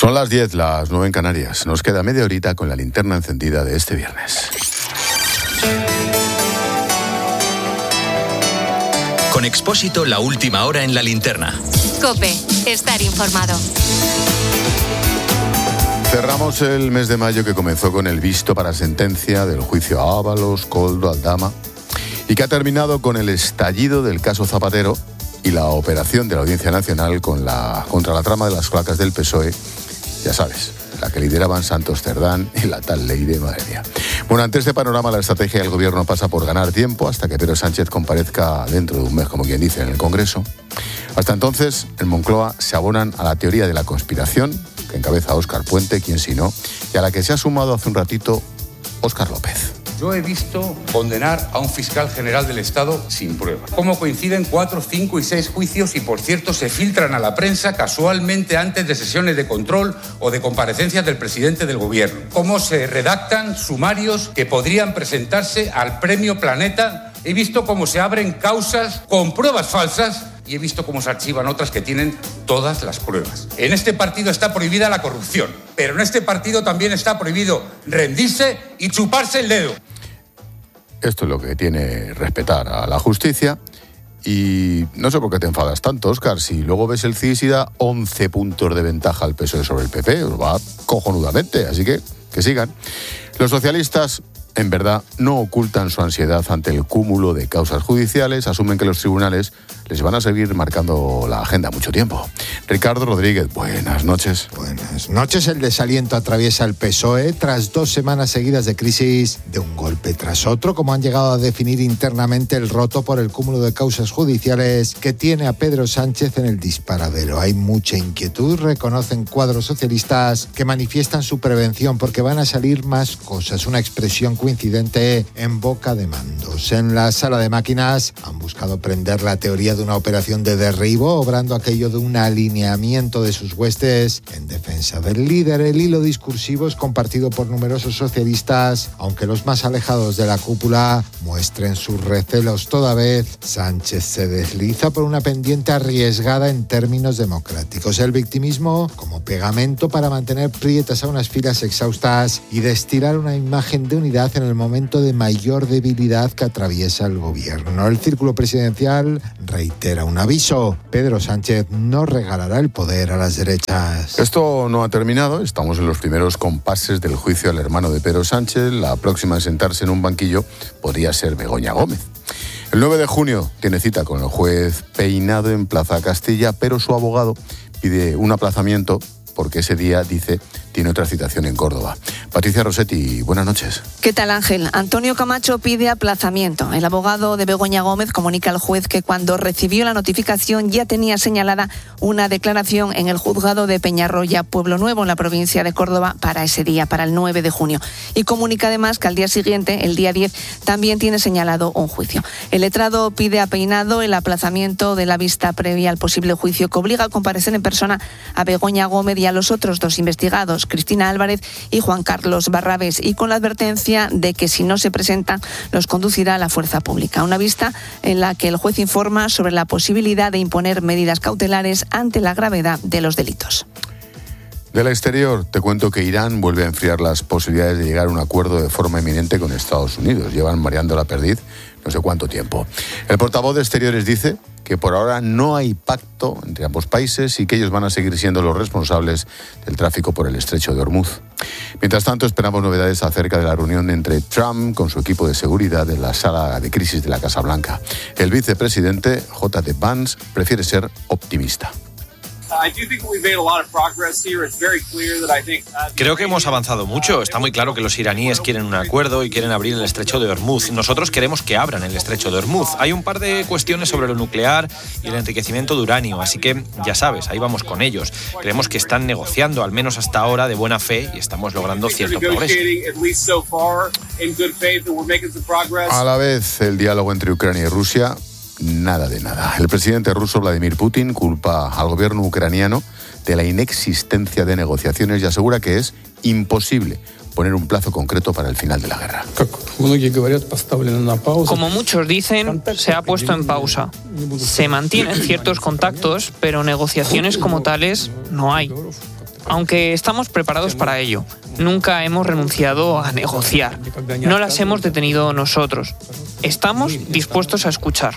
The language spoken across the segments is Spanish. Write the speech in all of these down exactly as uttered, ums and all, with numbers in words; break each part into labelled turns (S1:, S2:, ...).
S1: Son las diez, las nueve en Canarias. Nos queda media horita con la linterna encendida de este viernes.
S2: Con Expósito, la última hora en la linterna.
S3: COPE, estar informado.
S1: Cerramos el mes de mayo, que comenzó con el visto para sentencia del juicio a Ábalos, Koldo, Aldama, y que ha terminado con el estallido del caso Zapatero y la operación de la Audiencia Nacional con la, contra la trama de las cloacas del P S O E, ya sabes, la que lideraban Santos Cerdán y la tal ley de madre mía. Bueno, ante este panorama, la estrategia del gobierno pasa por ganar tiempo hasta que Pedro Sánchez comparezca dentro de un mes, como quien dice, en el Congreso. Hasta entonces, en Moncloa se abonan a la teoría de la conspiración, que encabeza Óscar Puente, quien si no, y a la que se ha sumado hace un ratito Óscar López.
S4: Yo he visto condenar a un fiscal general del Estado sin prueba. Cómo coinciden cuatro, cinco y seis juicios y, por cierto, se filtran a la prensa casualmente antes de sesiones de control o de comparecencias del presidente del gobierno. Cómo se redactan sumarios que podrían presentarse al Premio Planeta. He visto cómo se abren causas con pruebas falsas y he visto cómo se archivan otras que tienen todas las pruebas. En este partido está prohibida la corrupción, pero en este partido también está prohibido rendirse y chuparse el dedo.
S1: Esto es lo que tiene respetar a la justicia. Y no sé por qué te enfadas tanto, Óscar, si luego ves el C I S y da once puntos de ventaja al P S O E sobre el P P, va cojonudamente, así que que sigan. Los socialistas, en verdad, no ocultan su ansiedad ante el cúmulo de causas judiciales, asumen que los tribunales les van a seguir marcando la agenda mucho tiempo. Ricardo Rodríguez, buenas noches.
S5: Buenas noches. El desaliento atraviesa el P S O E tras dos semanas seguidas de crisis, de un golpe tras otro, como han llegado a definir internamente el roto por el cúmulo de causas judiciales que tiene a Pedro Sánchez en el disparadero. Hay mucha inquietud, reconocen cuadros socialistas que manifiestan su prevención porque van a salir más cosas, una expresión coincidente en boca de mandos. En la sala de máquinas han buscado prender la teoría de una operación de derribo, obrando aquello de un alineamiento de sus huestes en defensa del líder. El hilo discursivo es compartido por numerosos socialistas, aunque los más alejados de la cúpula muestren sus recelos. Toda vez Sánchez se desliza por una pendiente arriesgada en términos democráticos. El victimismo como pegamento para mantener prietas a unas filas exhaustas y destilar una imagen de unidad en el momento de mayor debilidad que atraviesa el gobierno. El círculo presidencial reitera un aviso: Pedro Sánchez no regalará el poder a las derechas.
S1: Esto no ha terminado, estamos en los primeros compases del juicio al hermano de Pedro Sánchez. La próxima en sentarse en un banquillo podría ser Begoña Gómez. El nueve de junio tiene cita con el juez Peinado en Plaza Castilla, pero su abogado pide un aplazamiento porque ese día, dice, tiene otra citación en Córdoba. Patricia Rossetti, buenas noches.
S6: ¿Qué tal, Ángel? Antonio Camacho pide aplazamiento. El abogado de Begoña Gómez comunica al juez que cuando recibió la notificación ya tenía señalada una declaración en el juzgado de Peñarroya, Pueblo Nuevo, en la provincia de Córdoba, para ese día, para el nueve de junio. Y comunica además que al día siguiente, el día diez, también tiene señalado un juicio. El letrado pide a Peinado el aplazamiento de la vista previa al posible juicio que obliga a comparecer en persona a Begoña Gómez y a los otros dos investigados, Cristina Álvarez y Juan Carlos Barrabés, y con la advertencia de que si no se presentan los conducirá a la fuerza pública. Una vista en la que el juez informa sobre la posibilidad de imponer medidas cautelares ante la gravedad de los delitos.
S1: Del exterior, te cuento que Irán vuelve a enfriar las posibilidades de llegar a un acuerdo de forma inminente con Estados Unidos. Llevan mareando la perdiz no sé cuánto tiempo. El portavoz de Exteriores dice que por ahora no hay pacto entre ambos países y que ellos van a seguir siendo los responsables del tráfico por el estrecho de Hormuz. Mientras tanto, esperamos novedades acerca de la reunión entre Trump con su equipo de seguridad en la sala de crisis de la Casa Blanca. El vicepresidente J D Vance prefiere ser optimista.
S7: Creo que hemos avanzado mucho. Está muy claro que los iraníes quieren un acuerdo y quieren abrir el estrecho de Hormuz. Nosotros queremos que abran el estrecho de Hormuz. Hay un par de cuestiones sobre lo nuclear y el enriquecimiento de uranio, así que ya sabes, ahí vamos con ellos. Creemos que están negociando, al menos hasta ahora, de buena fe y estamos logrando cierto progreso.
S1: A la vez, el diálogo entre Ucrania y Rusia, nada de nada. El presidente ruso Vladimir Putin culpa al gobierno ucraniano de la inexistencia de negociaciones y asegura que es imposible poner un plazo concreto para el final de la guerra.
S8: Como muchos dicen, se ha puesto en pausa. Se mantienen ciertos contactos, pero negociaciones como tales no hay. aunque estamos preparados para ello. Nunca hemos renunciado a negociar. No las hemos detenido nosotros. Estamos dispuestos a escuchar.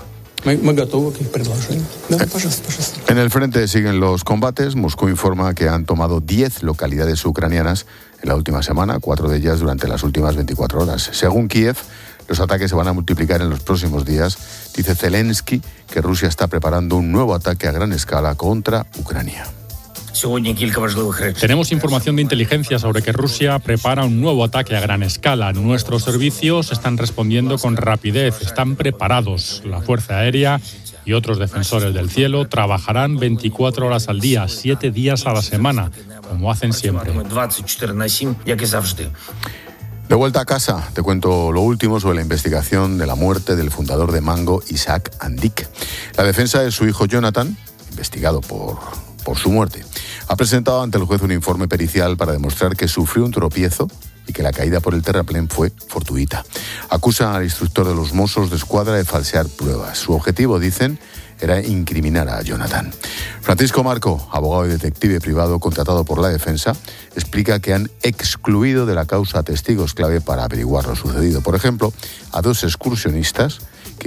S1: En el frente siguen los combates. Moscú informa que han tomado diez localidades ucranianas en la última semana, cuatro de ellas durante las últimas veinticuatro horas. Según Kiev, los ataques se van a multiplicar en los próximos días. Dice Zelensky que Rusia está preparando un nuevo ataque a gran escala contra Ucrania.
S9: Tenemos información de inteligencia sobre que Rusia prepara un nuevo ataque a gran escala. Nuestros servicios están respondiendo con rapidez, están preparados. La Fuerza Aérea y otros defensores del cielo trabajarán veinticuatro horas al día, siete días a la semana, como hacen siempre.
S1: De vuelta a casa, te cuento lo último sobre la investigación de la muerte del fundador de Mango, Isaac Andic. La defensa de su hijo Jonathan, investigado por, por su muerte, ha presentado ante el juez un informe pericial para demostrar que sufrió un tropiezo y que la caída por el terraplén fue fortuita. Acusan al instructor de los Mossos de Escuadra de falsear pruebas. Su objetivo, dicen, era incriminar a Jonathan. Francisco Marco, abogado y detective privado contratado por la defensa, explica que han excluido de la causa testigos clave para averiguar lo sucedido. Por ejemplo, a dos excursionistas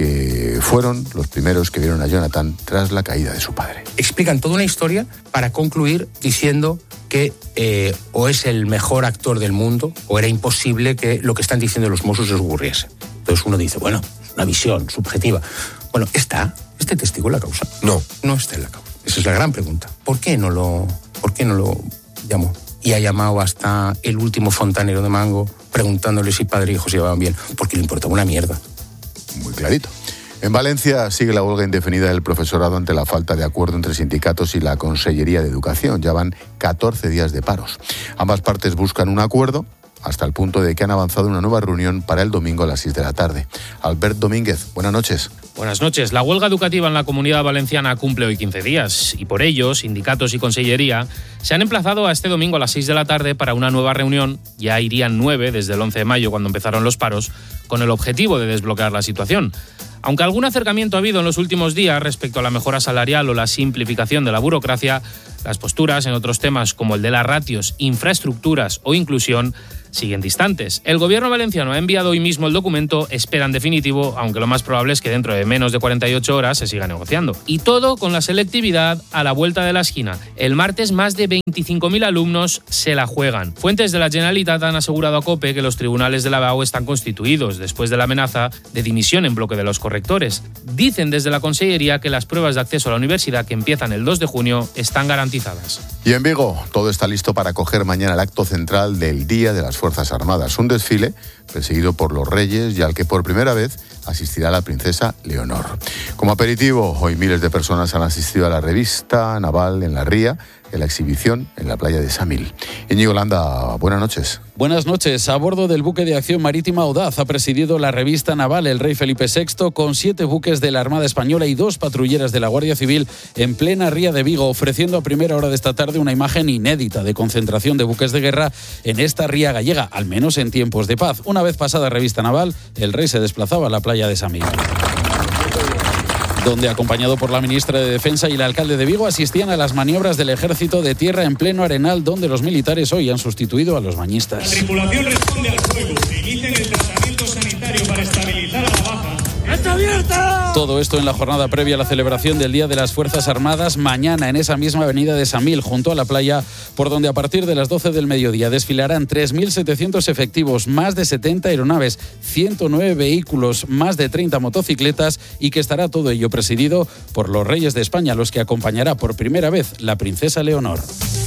S1: que fueron los primeros que vieron a Jonathan tras la caída de su padre.
S4: Explican toda una historia para concluir diciendo que eh, o es el mejor actor del mundo o era imposible que lo que están diciendo los Mossos les ocurriese. Entonces uno dice, bueno, una visión subjetiva. Bueno, ¿está este testigo en la causa?
S10: No.
S4: No está en la causa. Esa es la gran pregunta. ¿Por qué no lo, por qué no lo llamó? Y ha llamado hasta el último fontanero de Mango preguntándole si padre e hijo se llevaban bien, porque le importaba una mierda.
S1: Muy clarito. En Valencia sigue la huelga indefinida del profesorado ante la falta de acuerdo entre sindicatos y la Consellería de Educación. Ya van catorce días de paros. Ambas partes buscan un acuerdo hasta el punto de que han avanzado una nueva reunión para el domingo a las seis de la tarde. Albert Domínguez, buenas noches.
S11: Buenas noches. La huelga educativa en la Comunidad Valenciana cumple hoy quince días y por ello, sindicatos y consellería se han emplazado a este domingo a las seis de la tarde para una nueva reunión. Ya irían nueve desde el once de mayo, cuando empezaron los paros, con el objetivo de desbloquear la situación. Aunque algún acercamiento ha habido en los últimos días respecto a la mejora salarial o la simplificación de la burocracia, las posturas en otros temas como el de las ratios, infraestructuras o inclusión siguen distantes. El gobierno valenciano ha enviado hoy mismo el documento, esperan definitivo, aunque lo más probable es que dentro de menos de cuarenta y ocho horas se siga negociando. Y todo con la selectividad a la vuelta de la esquina. El martes más de veinticinco mil alumnos se la juegan. Fuentes de la Generalitat han asegurado a COPE que los tribunales de la B A U están constituidos después de la amenaza de dimisión en bloque de los correctores. Dicen desde la Consellería que las pruebas de acceso a la universidad, que empiezan el dos de junio, están garantizadas.
S1: Y en Vigo, todo está listo para acoger mañana el acto central del Día de las Fuerzas Armadas, un desfile presidido por los Reyes y al que por primera vez asistirá la princesa Leonor. Como aperitivo, hoy miles de personas han asistido a la revista naval en la Ría, en la exhibición en la playa de Samil. Íñigo Landa, buenas noches.
S12: Buenas noches. A bordo del buque de acción marítima Audaz ha presidido la revista naval el rey Felipe sexto con siete buques de la Armada Española y dos patrulleras de la Guardia Civil en plena Ría de Vigo, ofreciendo a primera hora de esta tarde una imagen inédita de concentración de buques de guerra en esta ría gallega, al menos en tiempos de paz. Una vez pasada revista naval, el rey se desplazaba a la playa de Samil, donde, acompañado por la ministra de Defensa y el alcalde de Vigo, asistían a las maniobras del Ejército de Tierra en pleno Arenal, donde los militares hoy han sustituido a los bañistas.
S13: La tripulación responde al fuego. Se inicia el tratamiento sanitario para estabilizar a la baja. ¡Está abierta!
S12: Todo esto en la jornada previa a la celebración del Día de las Fuerzas Armadas, mañana en esa misma avenida de Samil, junto a la playa, por donde a partir de las doce del mediodía desfilarán tres mil setecientos efectivos, más de setenta aeronaves, ciento nueve vehículos, más de treinta motocicletas, y que estará todo ello presidido por los Reyes de España, los que acompañará por primera vez la princesa Leonor.